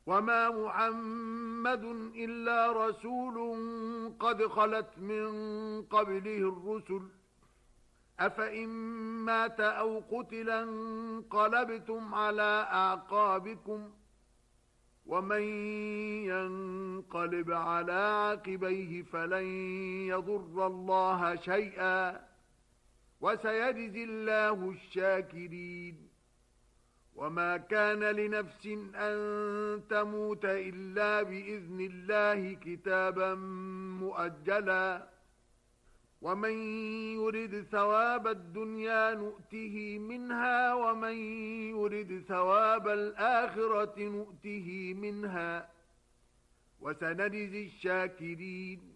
وما محمد إلا رسول قد خلت من قبله الرسل أفإن مات أو قتلا انقلبتم على أعقابكم ومن ينقلب على عقبيه فلن يضر الله شيئا وسيجزي الله الشاكرين وما كان لنفس أن تموت إلا بإذن الله كتابا مؤجلا ومن يرد ثواب الدنيا نؤته منها ومن يرد ثواب الآخرة نؤته منها وسنجزي الشاكرين